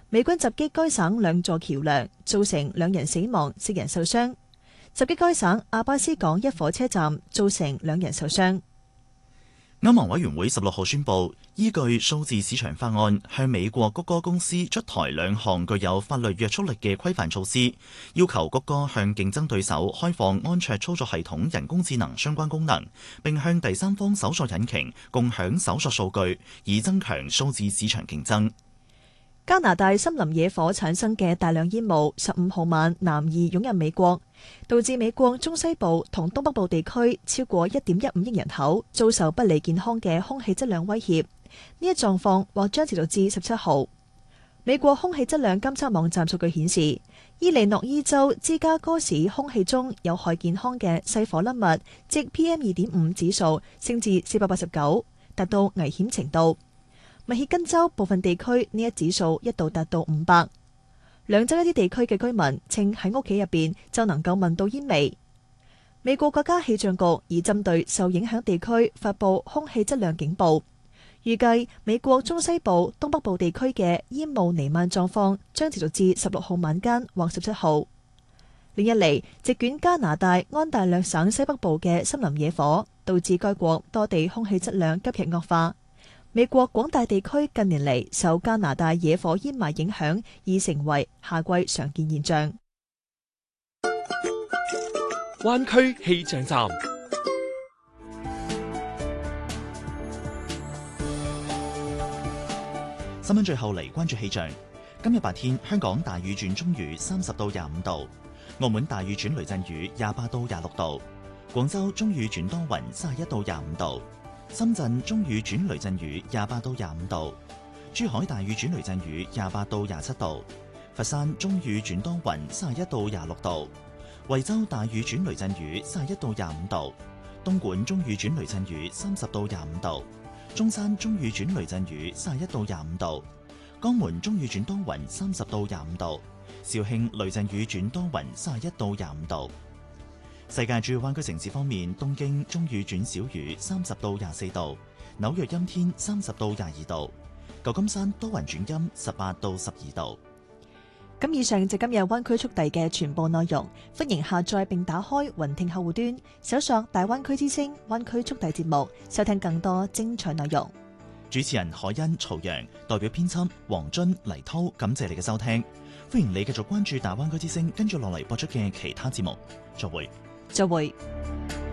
美軍襲擊該省2座橋樑，造成2人死亡、4人受傷。襲擊該省阿巴斯港一火車站，造成2人受傷。 歐盟委員會16號宣布，依據數字市場法案，向美國谷歌公司出台2項具有法律約束力嘅規範措施，要求谷歌向競爭對手開放安卓操作系統人工智能相關功能，並向第三方搜索引擎共享搜索數據，以增強數字市場競爭。 加拿大森林野火產生嘅大量煙霧15號晚南移湧入美國，導致美國中西部同東北部地區超過 1.15 億人口遭受不利健康嘅空氣質量威脅。呢一狀況或將持續至17號。美國空氣質量監測網站數據顯示，伊利諾伊州芝加哥市空氣中有害健康嘅細顆粒物，即 PM2.5 指數升至489，達到危險程度。密歇根州部分地區呢一指數一度達到500，兩州一啲地區嘅居民稱喺屋企入邊就能夠聞到煙味。美國國家氣象局已針對受影響地區發佈空氣質量警報，預計美國中西部、東北部地區嘅煙霧彌漫狀況將持續至16號晚間或17號。另一嚟，席捲加拿大安大略省西北部嘅森林野火，導致該國多地空氣質量急劇惡化。美國廣大地區近年嚟受加拿大野火煙霾影響，已成為夏季常見現象。 灣區氣象站， 新聞最後嚟關注氣象。今日白天，香港大雨轉中雨30到25度，澳門大雨轉雷陣雨28到26度，廣州中雨轉多雲31到25度。深圳中雨轉雷陣雨28到25度，珠海大雨轉雷陣雨28到27度，佛山中雨轉多雲31到26度，惠州大雨轉雷陣雨31到25度，東莞中雨轉雷陣雨30到25度，中山中雨轉雷陣雨31到25度，江門中雨轉多雲30到25度，肇慶雷陣雨轉多雲31到25度。世界主要灣區城市方面，東京中雨轉小雨30到24度，紐約陰天30到22度，舊金山多雲轉陰18到12度。 咁以上就今日灣區速遞嘅全部內容，歡迎下載並打開雲聽客戶端，搜索大灣區之聲灣區速遞節目，收聽更多精彩內容。 主持人海欣、曹陽，代表編輯黃津、黎濤，感謝你嘅收聽。歡迎你繼續關注大灣區之聲跟住落嚟播出嘅其他節目。再會。 再會。